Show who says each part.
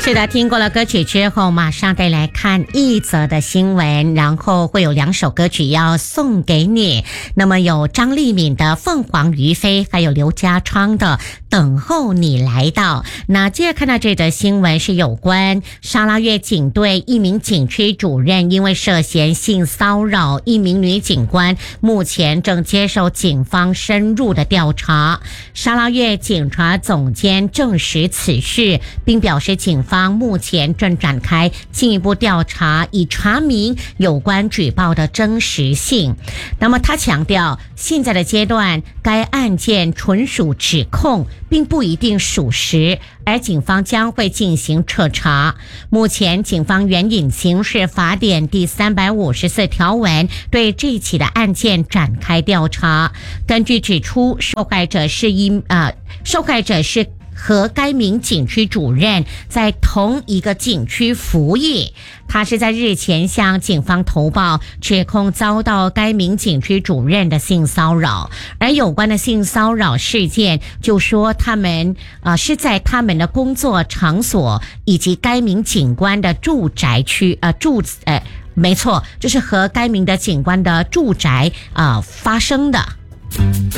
Speaker 1: 是的，听过了歌曲之后，马上带来看一则的新闻，然后会有2首歌曲要送给你。那么有张丽敏的《凤凰于飞》，还有刘家昌的《等候你来到》。那接着看到这则新闻是有关沙拉越警队一名警区主任因为涉嫌性骚扰一名女警官，目前正接受警方深入的调查。沙拉越警察总监证实此事，并表示警方目前正展开进一步调查，以查明有关举报的真实性。那么他强调，现在的阶段该案件纯属指控，并不一定属实，而警方将会进行彻查。目前警方援引刑事法典第354条文，对这起的案件展开调查。根据指出，受害者是和该名警区主任在同一个警区服役，他是在日前向警方投报，指控遭到该名警区主任的性骚扰。而有关的性骚扰事件，就说他们是在他们的工作场所以及该名警官的住宅区没错，就是和该名的警官的住宅发生的。